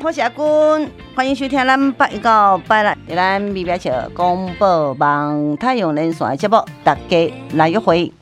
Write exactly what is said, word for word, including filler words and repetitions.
我是阿君，欢迎收听咱八一到八六在咱美表桥广播网太阳连线的节目，大家来约会。